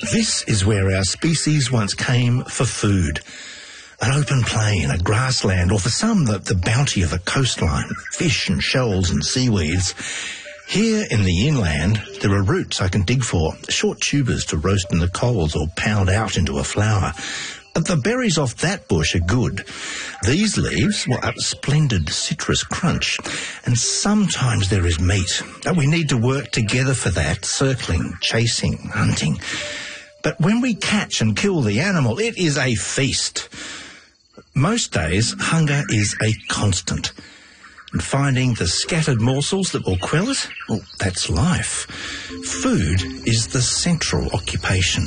This is where our species once came for food. An open plain, a grassland, or for some, the bounty of a coastline, fish and shells and seaweeds. Here in the inland, there are roots I can dig for, short tubers to roast in the coals or pound out into a flour. But the berries off that bush are good. These leaves, well, a splendid citrus crunch. And sometimes there is meat. We need to work together for that, circling, chasing, hunting. But when we catch and kill the animal, it is a feast. Most days, hunger is a constant. And finding the scattered morsels that will quell it, well, that's life. Food is the central occupation.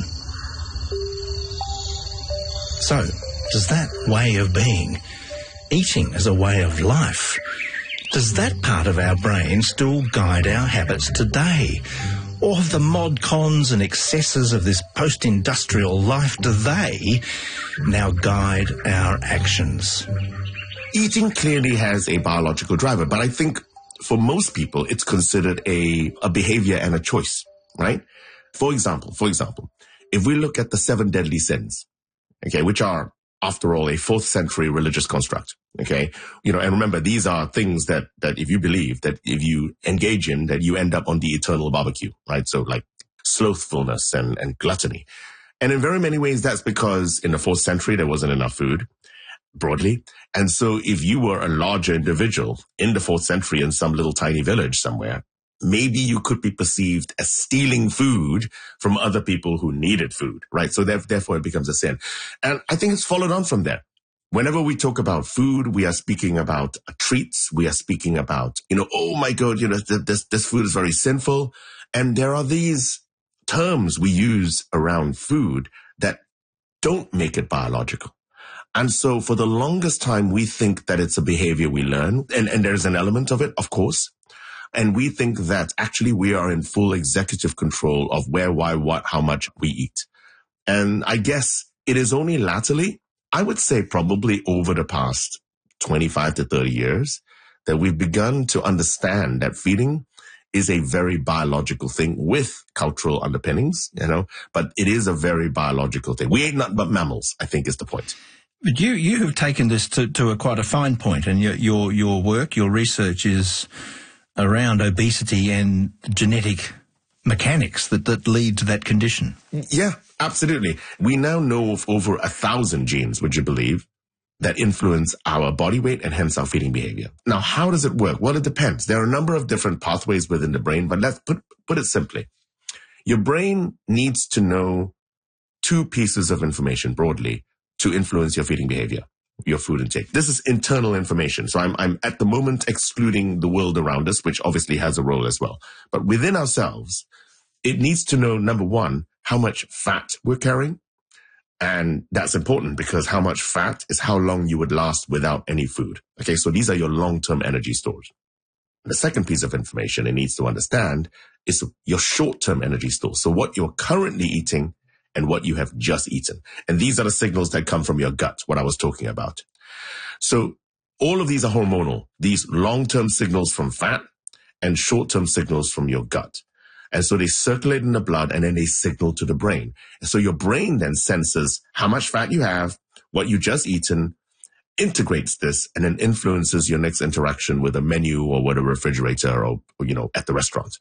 So, does that way of being, eating as a way of life, does that part of our brain still guide our habits today? Or have the mod cons and excesses of this post-industrial life, do they now guide our actions? Eating clearly has a biological driver, but I think for most people, it's considered a behavior and a choice, right? For example, if we look at the 7 deadly sins, okay, which are, after all, a 4th century religious construct, okay? And remember, these are things that if you believe, that if you engage in, that you end up on the eternal barbecue, right? So like slothfulness and gluttony. And in very many ways, that's because in the 4th century, there wasn't enough food, broadly. And so if you were a larger individual in the 4th century in some little tiny village somewhere, maybe you could be perceived as stealing food from other people who needed food, right? So therefore it becomes a sin. And I think it's followed on from there. Whenever we talk about food, we are speaking about treats. We are speaking about, oh my God, this food is very sinful. And there are these terms we use around food that don't make it biological. And so for the longest time, we think that it's a behavior we learn. And there's an element of it, of course. And we think that actually we are in full executive control of where, why, what, how much we eat. And I guess it is only latterly, I would say probably over the past 25 to 30 years, that we've begun to understand that feeding is a very biological thing with cultural underpinnings, but it is a very biological thing. We ain't nothing but mammals, I think is the point. But you have taken this to quite a fine point, and your work, your research is around obesity and genetic mechanics that lead to that condition. Yeah, absolutely. We now know of over 1,000 genes, would you believe, that influence our body weight and hence our feeding behavior. Now, how does it work? Well, it depends. There are a number of different pathways within the brain, but let's put it simply. Your brain needs to know 2 pieces of information broadly to influence your feeding behavior, your food intake. This is internal information. So I'm at the moment excluding the world around us, which obviously has a role as well. But within ourselves, it needs to know, number 1, how much fat we're carrying. And that's important because how much fat is how long you would last without any food. Okay, so these are your long-term energy stores. The second piece of information it needs to understand is your short-term energy stores. So what you're currently eating and what you have just eaten. And these are the signals that come from your gut, what I was talking about. So all of these are hormonal, these long-term signals from fat and short-term signals from your gut. And so they circulate in the blood and then they signal to the brain. And so your brain then senses how much fat you have, what you just eaten, integrates this, and then influences your next interaction with a menu or with a refrigerator or at the restaurant.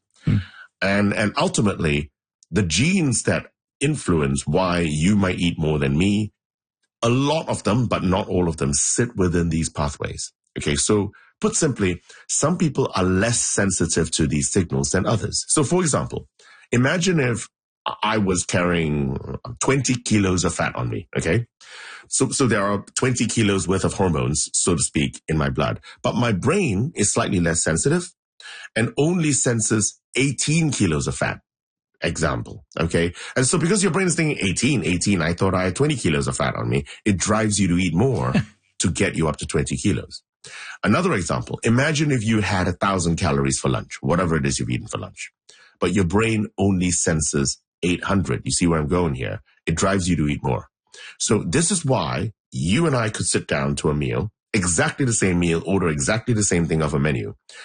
And ultimately, the genes that influence why you might eat more than me, a lot of them, but not all of them, sit within these pathways. Okay, so put simply, some people are less sensitive to these signals than others. So for example, imagine if I was carrying 20 kilos of fat on me, okay? So there are 20 kilos worth of hormones, so to speak, in my blood. But my brain is slightly less sensitive and only senses 18 kilos of fat. Example, okay? And so because your brain is thinking 18, I thought I had 20 kilos of fat on me, it drives you to eat more to get you up to 20 kilos. Another example, imagine if you had 1,000 calories for lunch, whatever it is you've eaten for lunch, but your brain only senses 800. You see where I'm going here? It drives you to eat more. So this is why you and I could sit down to a meal, exactly the same meal, order exactly the same thing off a menu.